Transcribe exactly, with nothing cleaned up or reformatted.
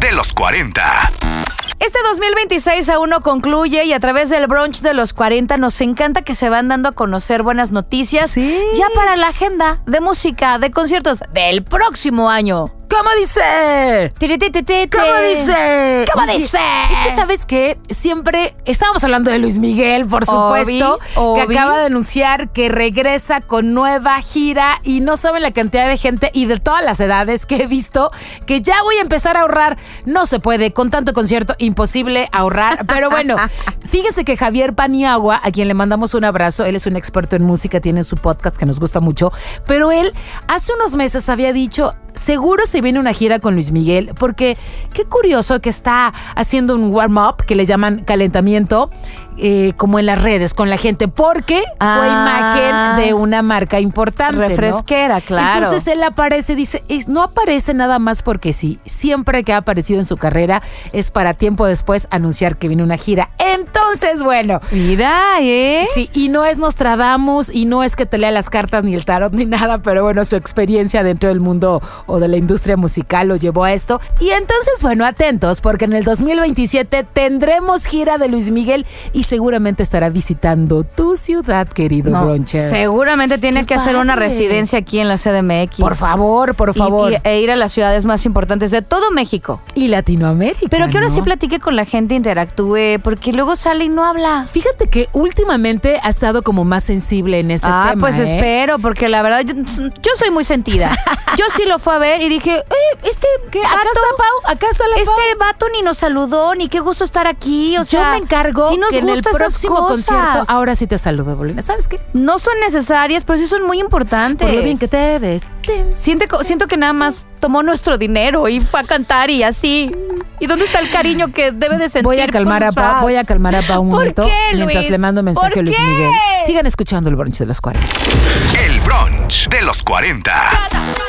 de los cuarenta. Este dos mil veintiséis aún no concluye y a través del brunch de los cuarenta nos encanta que se van dando a conocer buenas noticias. Sí. Ya para la agenda de música, de conciertos del próximo año. ¿Cómo dice? ¿Cómo dice? ¿Cómo dice? Es que, ¿sabes qué? Siempre estábamos hablando de Luis Miguel, por supuesto, Obi, que Obi. acaba de anunciar que regresa con nueva gira y no saben la cantidad de gente y de todas las edades que he visto que ya voy a empezar a ahorrar. No se puede, con tanto concierto, imposible ahorrar. Pero bueno, fíjese que Javier Paniagua, a quien le mandamos un abrazo, él es un experto en música, tiene su podcast que nos gusta mucho, pero él hace unos meses había dicho... Seguro se viene una gira con Luis Miguel, porque qué curioso que está haciendo un warm-up, que le llaman calentamiento, eh, como en las redes con la gente, porque Ah. fue imagen de una marca importante, Refresquera, ¿no? claro. Entonces él aparece, dice, es, no aparece nada más porque sí. Siempre que ha aparecido en su carrera es para tiempo después anunciar que viene una gira. Entonces, bueno... Mira, ¿eh? Sí, y no es Nostradamus, y no es que te lea las cartas, ni el tarot, ni nada, pero bueno, su experiencia dentro del mundo o de la industria musical lo llevó a esto. Y entonces, bueno, atentos, porque en el dos mil veintisiete tendremos gira de Luis Miguel y seguramente estará visitando tu ciudad, querido No, Broncher. seguramente tiene Qué que hacer una padre. residencia aquí en la C D M X. Por favor, por Y- favor. y- e ir a las ciudades más importantes de todo México. Y Latinoamérica, Pero que ahora ¿no? sí platique con la gente, interactúe, porque luego sale y no habla. Fíjate que últimamente ha estado como más sensible en ese Ah, tema, pues ¿eh? espero, porque la verdad yo, yo soy muy sentida. Yo sí lo fue a ver y dije, eh, este ¿Qué? vato, Acá está Pau, acá está la Pau. este vato ni nos saludó, ni qué gusto estar aquí. O Yo sea, me encargo sí nos que en el gustan esas próximo cosas. concierto, ahora sí te saludo, Bolina. ¿Sabes qué? No son necesarias, pero sí son muy importantes. Por lo bien que te ves. Siente co- siento que nada más tomó nuestro dinero y fue a cantar y así. ¿Y dónde está el cariño que debe de sentir? Voy a calmar por a sus Pau, fans? voy a calmar a Pau un ¿Por momento qué, mientras Luis? le mando mensaje ¿Por a Luis qué? Miguel. Sigan escuchando el brunch de los cuarenta. El brunch de los cuarenta.